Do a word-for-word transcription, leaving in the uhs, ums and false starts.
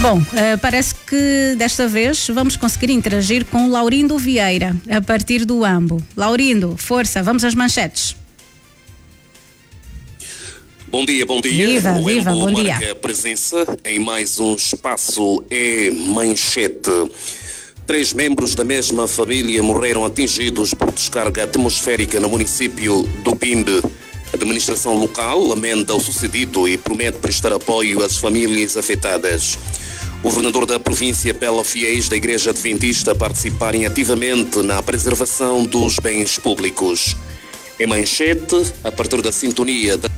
Bom, uh, parece que desta vez vamos conseguir interagir com o Laurindo Vieira, a partir do Ambo. Laurindo, força, vamos às manchetes. Bom dia, bom dia. Viva, o viva, Ambo bom marca dia. presença em mais um espaço é manchete. Três membros da mesma família morreram atingidos por descarga atmosférica no município do Pinde. A administração local lamenta o sucedido e promete prestar apoio às famílias afetadas. O governador da província apela fiéis da Igreja Adventista a participarem ativamente na preservação dos bens públicos. Em manchete, a partir da sintonia da